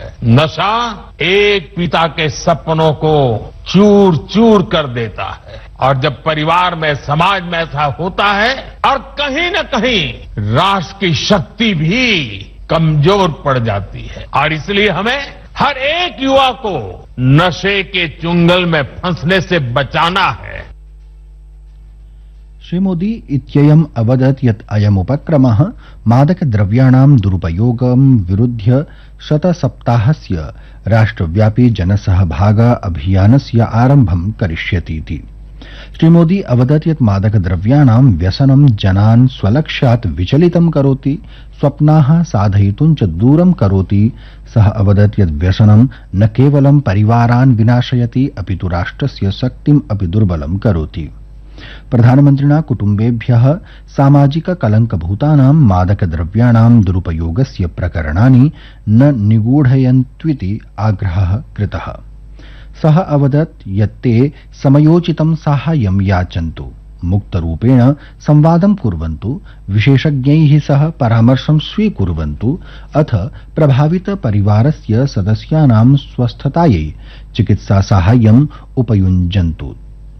है। नशा एक पिता के सपनों को चूर चूर कर देता है और जब परिवार में, समाज में ऐसा होता है और कहीं न कहीं राष्ट्र की शक्ति भी कमजोर पड़ जाती है और इसलिए हमें हर एक युवा को नशे के चुंगल में फंसने से बचाना है। श्री मोदी इत्ययम् अवदत् यत् अयम् उपक्रमः मादकद्रव्याणां दुरुपयोगं विरुध्य शतसप्ताहस्य राष्ट्रव्यापी जनसहभाग अभियानस्य आरम्भं करिष्यतीति। श्री मोदी अवदत् यत् मादकद्रव्याणां व्यसनं जनान् स्वलक्ष्यात् विचलितं करोति, स्वप्नाः साधयितुं च दूरं करोति। सः अवदत् यत् व्यसनं न केवलं परिवारान् विनाशयति अपितु राष्ट्रस्य शक्तिम् अपि दुर्बलं करोति। प्रधानमन्त्रिणा कुटुम्बेभ्यः सामाजिक कलङ्कभूतानां मादकद्रव्याणां दुरुपयोगस्य प्रकरणानि न निगूढयन्त्विति आग्रहः कृतः। सः अवदत् यत् ते समयोचितं साहाय्यं याचन्तु, मुक्तरूपेण संवादं कुर्वन्तु, विशेषज्ञैः सह परामर्शं स्वीकुर्वन्तु, अथ प्रभावित परिवारस्य सदस्यानां स्वस्थतायै चिकित्सा साहाय्यम् उपयुञ्जन्तु।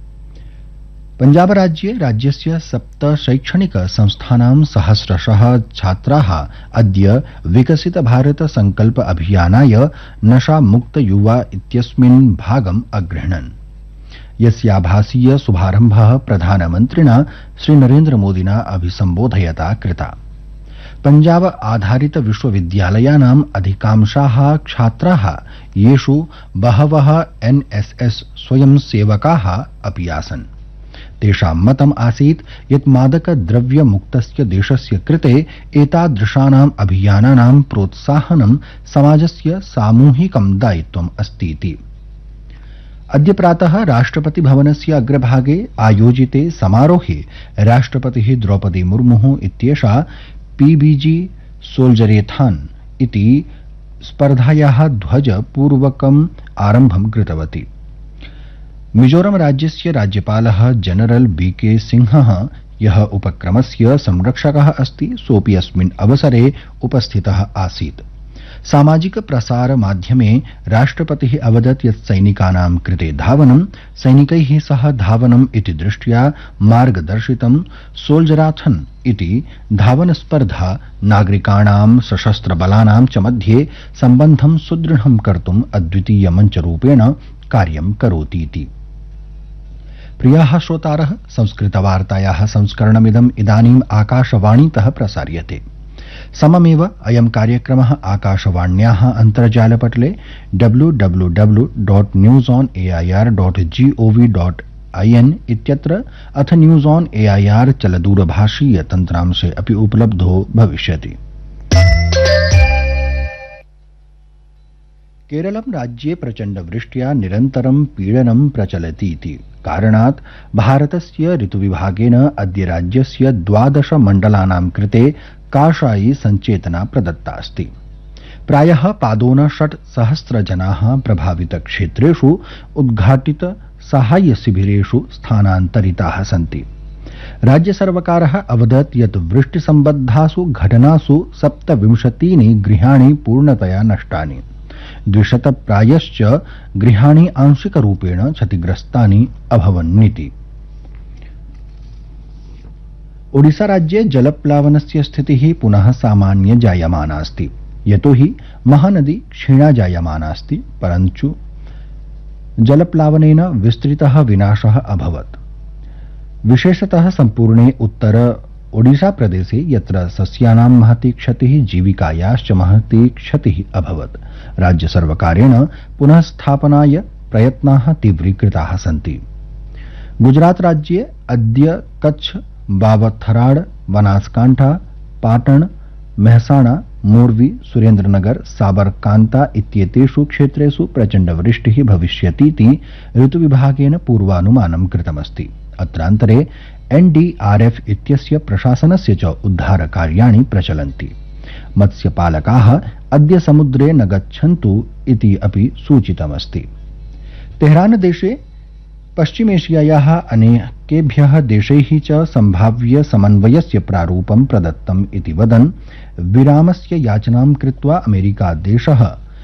पंजाब राज्यस्य 7 शैक्षणिक संस्थानां सहस्रशः छात्राः अद्य विकसित भारत संकल्प अभियानाय नशा मुक्त युवा इत्यस्मिन् भागम् अगृह्णन्, यस्याभासीय शुभारम्भः प्रधानमन्त्रिणा श्री नरेन्द्र मोदिना अभिसम्बोधयता कृता। पंजाब आधारित विश्वविद्यालयानाम् अधिकांशाः छात्राः, येषु बहवः NSS स्वयंसेवकाः अपि आसन्, तेषां मतम् आसीत् यत् मादकद्रव्य मुक्तस्य देशस्य कृते एतादृशानाम् अभियानानां प्रोत्साहनं समाजस्य सामूहिकं दायित्वम् अस्तीति। अद्य प्रातः राष्ट्रपति भवनस्य अग्रभागे आयोजिते समारोहे राष्ट्रपतिः द्रौपदी मुर्मुः इत्येषा PBG सोल्जरेथान् इति स्पर्धायाः ध्वजपूर्वकम् आरम्भं कृतवती। मिजोरम राज्यस्य राज्यपालः जनरल BK सिंहः यः उपक्रमस्य संरक्षकः अस्ति, सोऽपि अस्मिन् अवसरे उपस्थितः आसीत्। सामाजिक प्रसार माध्यमे राष्ट्रपतिः अवदत् यत् सैनिकानां कृते धावनं, सैनिकैः सह धावनम् इति दृष्ट्या मार्गदर्शितं सोल्जराथन इति धावनस्पर्धा नागरिकाणां सशस्त्रबलानां च मध्ये सम्बन्धं सुदृढं कर्तुम् अद्वितीय मञ्चरूपेण कार्यं करोतीति। प्रियाः श्रोतारः, संस्कृतवार्तायाः संस्करणमिदम् इदानीम् आकाशवाणीतः प्रसार्यते। सममेव अयं कार्यक्रमः आकाशवाण्याः अन्तर्जालपटले www.newsonair.gov.in इत्यत्र अथ न्यूज़ ऑन एआईआर चलदूरभाषीय तन्त्रांशे अपि उपलब्धो भविष्यति। केरलं राज्ये प्रचण्डवृष्ट्या निरन्तरं पीडनं प्रचलतीति कारणात् भारतस्य ऋतुविभागेन अद्य राज्यस्य 12 मण्डलानां कृते काषायी सञ्चेतना प्रदत्ता अस्ति। प्रायः पादोन 6,000 जनाः प्रभावितक्षेत्रेषु उद्घाटित साहाय्यशिबिरेषु स्थानान्तरिताः सन्ति। राज्यसर्वकारः अवदत् यत् वृष्टिसम्बद्धासु घटनासु 27 गृहाणि पूर्णतया नष्टानि, 200 प्रायश्च गृहाणि आंशिकरूपेण क्षतिग्रस्तानि अभवन्निति। ओडिशा राज्ये जलप्लावनस्य स्थितिः पुनः सामान्य जायमाना अस्ति, यतोहि महानदी क्षीणा जायमाना अस्ति, परन्तु जलप्लावनेन विस्तृतः विनाशः अभवत्। विशेषतः सम्पूर्णे उत्तर ओडिशा प्रदेशे, यत्र सस्यानां महती क्षतिः, जीविकायाश्च महती क्षतिः अभवत्। राज्यसर्वकारेण पुनः स्थापनाय प्रयत्नाः तीव्रीकृताः सन्ति। गुजरात राज्ये अद्य कच्छ, बावथराड, बनासकांठा, पाटण, मेहसाणा, मोरवी, सुरेन्द्रनगर, साबरकांता इत्येतेषु क्षेत्रेषु प्रचण्डवृष्टिः भविष्यतीति ऋतुविभागेन पूर्वानुमानं कृतमस्ति। अत्रान्तरे NDRF इत्यस्य प्रशासनस्य च उद्धारकार्याणि प्रचलन्ति। मत्स्यपालकाः अद्य समुद्रे न गच्छन्तु इति अपि सूचितमस्ति। तेहरान देशे पश्चिमेशियायाः अनेकेभ्यः देशैः च सम्भाव्य समन्वयस्य प्रारूपं प्रदत्तम् इति वदन् विरामस्य याचनां कृत्वा अमेरिकादेशः